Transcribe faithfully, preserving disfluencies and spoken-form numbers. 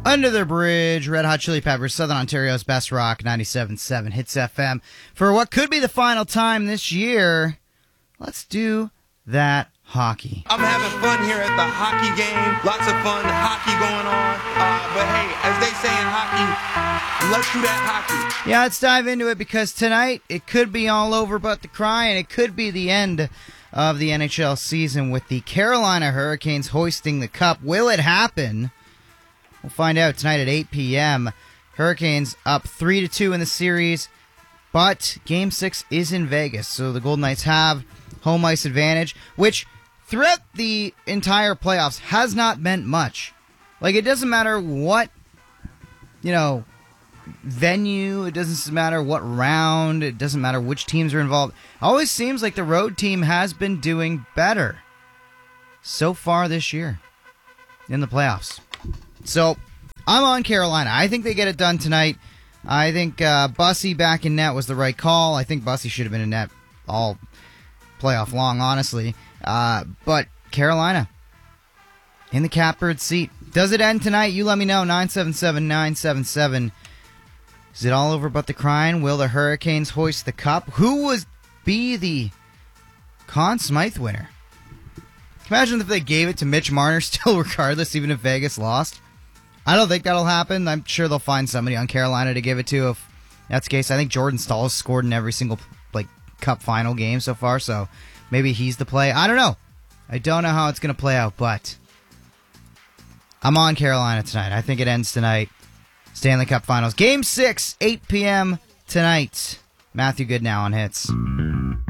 Under the Bridge, Red Hot Chili Peppers, Southern Ontario's best rock, ninety-seven point seven Hits F M. For what could be the final time this year, let's do that hockey. I'm having fun here at the hockey game. Lots of fun hockey going on. Uh, but hey, as they say in hockey, let's do that hockey. Yeah, let's dive into it because tonight it could be all over but the cry, and it could be the end of the N H L season with the Carolina Hurricanes hoisting the cup. Will it happen? We'll find out tonight at eight p.m. Hurricanes up three to two in the series, but Game six is in Vegas, so the Golden Knights have home ice advantage, which throughout the entire playoffs has not meant much. Like, it doesn't matter what, you know, venue, it doesn't matter what round, it doesn't matter which teams are involved. It always seems like the road team has been doing better so far this year in the playoffs. So, I'm on Carolina. I think they get it done tonight. I think uh, Bussy back in net was the right call. I think Bussy should have been in net all playoff long, honestly. Uh, but Carolina in the catbird seat. Does it end tonight? You let me know. nine seven seven, nine seven seven. Is it all over but the crying? Will the Hurricanes hoist the cup? Who would be the Conn Smythe winner? Imagine if they gave it to Mitch Marner still regardless, even if Vegas lost. I don't think that'll happen. I'm sure they'll find somebody on Carolina to give it to if that's the case. I think Jordan Staal has scored in every single like cup final game so far, so maybe he's the play. I don't know. I don't know how it's going to play out, but I'm on Carolina tonight. I think it ends tonight. Stanley Cup Finals. Game six, eight p.m. tonight. Matthew Goodnow on Hits.